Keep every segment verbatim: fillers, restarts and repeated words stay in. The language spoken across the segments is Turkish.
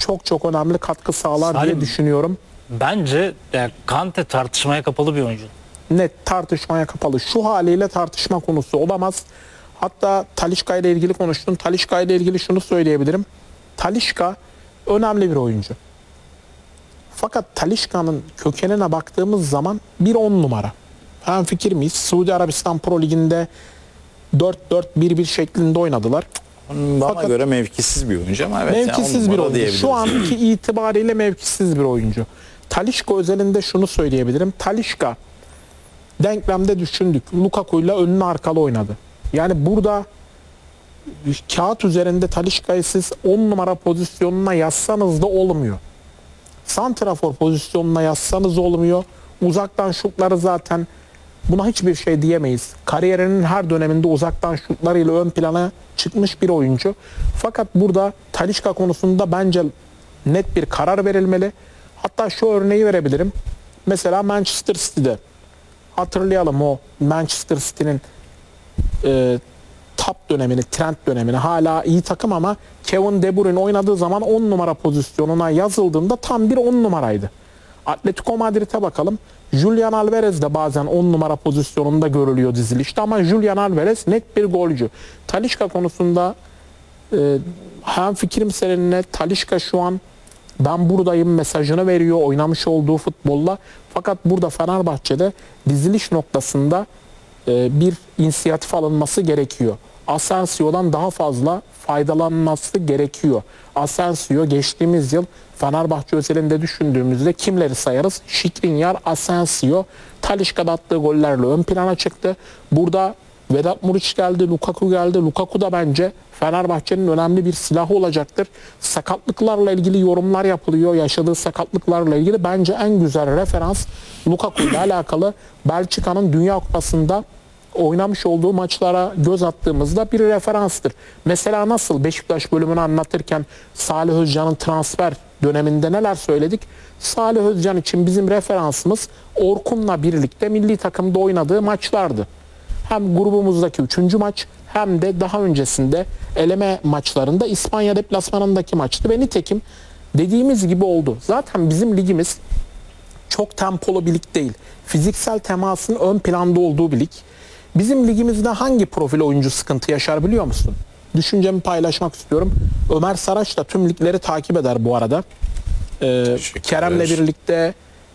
çok çok önemli katkı sağlar Salim, diye düşünüyorum. Bence yani Kante tartışmaya kapalı bir oyuncu. Net tartışmaya kapalı. Şu haliyle tartışma konusu olamaz. Hatta Talisca ile ilgili konuştum. Talisca ile ilgili şunu söyleyebilirim. Talisca önemli bir oyuncu. Fakat Talisca'nın kökenine baktığımız zaman bir on numara. Hem fikir miyiz? Suudi Arabistan Pro Ligi'nde dört dört bir bir şeklinde oynadılar. Bana Fakat göre mevkisiz bir oyuncu ama evet. mevkisiz yani bir oyuncu. Şu anki itibariyle mevkisiz bir oyuncu. Talisca özelinde şunu söyleyebilirim. Talisca denklemde düşündük. Lukaku'yla önlü arkalı oynadı. Yani burada kağıt üzerinde Talisca'yı siz on numara pozisyonuna yazsanız da olmuyor. Santrafor pozisyonuna yazsanız olmuyor. Uzaktan şutları zaten buna hiçbir şey diyemeyiz. Kariyerinin her döneminde uzaktan şutlarıyla ön plana çıkmış bir oyuncu. Fakat burada Talisca konusunda bence net bir karar verilmeli. Hatta şu örneği verebilirim. Mesela Manchester City'de hatırlayalım o Manchester City'nin e, top dönemini, trend dönemini. Hala iyi takım ama Kevin De Bruyne oynadığı zaman on numara pozisyonuna yazıldığında tam bir on numaraydı. Atletico Madrid'e bakalım. Julian Alvarez de bazen on numara pozisyonunda görülüyor dizilişte ama Julian Alvarez net bir golcü. Talisca konusunda e, hem fikrim seninle. Talisca şu an ben buradayım mesajını veriyor oynamış olduğu futbolla. Fakat burada Fenerbahçe'de diziliş noktasında e, bir inisiyatif alınması gerekiyor. Asensio'dan daha fazla faydalanması gerekiyor. Asensio geçtiğimiz yıl Fenerbahçe özelinde düşündüğümüzde kimleri sayarız? Skriniar, Asensio, Talisca'da attığı gollerle ön plana çıktı. Burada Vedat Muriç geldi, Lukaku geldi. Lukaku da bence Fenerbahçe'nin önemli bir silahı olacaktır. Sakatlıklarla ilgili yorumlar yapılıyor. Yaşadığı sakatlıklarla ilgili bence en güzel referans Lukaku ile alakalı Belçika'nın Dünya Kupası'nda oynamış olduğu maçlara göz attığımızda bir referanstır. Mesela nasıl Beşiktaş bölümünü anlatırken Salih Özcan'ın transfer döneminde neler söyledik? Salih Özcan için bizim referansımız Orkun'la birlikte milli takımda oynadığı maçlardı. Hem grubumuzdaki üçüncü maç hem de daha öncesinde eleme maçlarında İspanya deplasmanındaki maçtı ve nitekim dediğimiz gibi oldu. Zaten bizim ligimiz çok tempolu bir lig değil. Fiziksel temasın ön planda olduğu bir lig. Bizim ligimizde hangi profil oyuncu sıkıntı yaşar biliyor musun? Düşüncemi paylaşmak istiyorum. Ömer Saraç da tüm ligleri takip eder bu arada. Ee, Kerem'le birlikte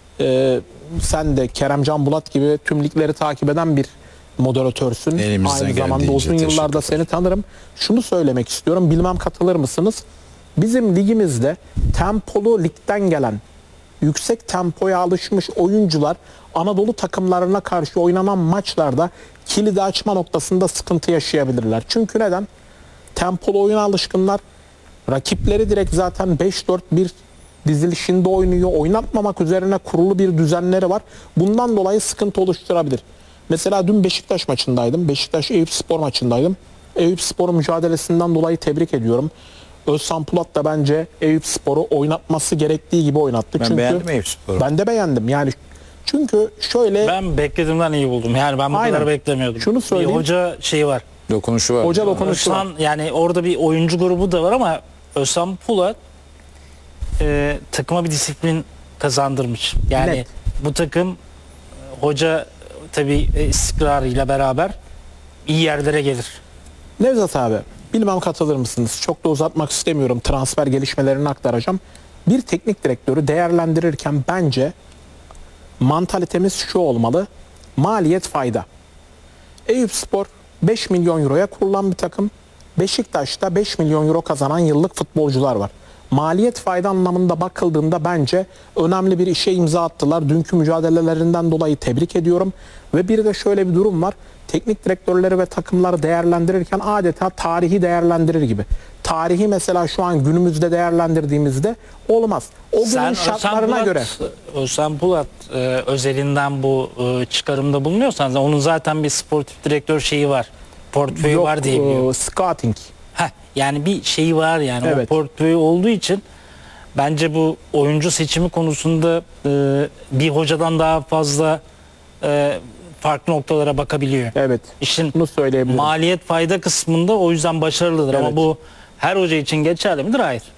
e, sen de Kerem Can Bulat gibi tüm ligleri takip eden bir moderatörsün. Elimizden Aynı zamanda uzun yıllarda seni tanırım. Şunu söylemek istiyorum. Bilmem katılır mısınız? Bizim ligimizde tempolu ligden gelen, yüksek tempoya alışmış oyuncular Anadolu takımlarına karşı oynanan maçlarda kilidi açma noktasında sıkıntı yaşayabilirler. Çünkü neden? Tempolu oyuna alışkınlar. Rakipleri direkt zaten beş dört bir dizilişinde oynuyor. Oynatmamak üzerine kurulu bir düzenleri var. Bundan dolayı sıkıntı oluşturabilir. Mesela dün Beşiktaş maçındaydım. Beşiktaş Eyüpspor maçındaydım. Eyüpspor'un mücadelesinden dolayı tebrik ediyorum. Özcan Pulat da bence Eyüpspor'u oynatması gerektiği gibi oynattı. Ben çünkü beğendim Eyüpspor'u. Ben de beğendim. Yani çünkü şöyle Ben beklediğimden iyi buldum. Yani ben bu Aynen. kadar beklemiyordum. Şunu söyleyeyim. Bir hoca şeyi var. Dokunuşu var. Hoca dokunuşu var. Özcan, yani orada bir oyuncu grubu da var ama Özcan Pulat e, takıma bir disiplin kazandırmış. Yani Net. bu takım e, hoca tabii e, istikrarıyla beraber iyi yerlere gelir. Nevzat abi, bilmem katılır mısınız? Çok da uzatmak istemiyorum. Transfer gelişmelerini aktaracağım. Bir teknik direktörü değerlendirirken bence mantalitemiz şu olmalı. Maliyet fayda. Eyüpspor beş milyon euroya kurulan bir takım. Beşiktaş'ta beş milyon euro kazanan yıllık futbolcular var. Maliyet fayda anlamında bakıldığında bence önemli bir işe imza attılar. Dünkü mücadelelerinden dolayı tebrik ediyorum. Ve bir de şöyle bir durum var. Teknik direktörleri ve takımları değerlendirirken adeta tarihi değerlendirir gibi. Tarihi mesela şu an günümüzde değerlendirdiğimizde olmaz. O günün Sen şartlarına Özcan göre. Pulat, Özcan Pulat e, özelinden bu e, çıkarımda bulunuyorsan onun zaten bir sportif direktör şeyi var. Portföyü Yok, var diye biliyorum. e, scouting. Heh, yani bir şeyi var yani Evet. o portföyü olduğu için bence bu oyuncu seçimi konusunda e, bir hocadan daha fazla e, farklı noktalara bakabiliyor. Evet. İşin Bunu söyleyebilirim. maliyet fayda kısmında o yüzden başarılıdır Evet. ama bu her hoca için geçerli midir? Hayır.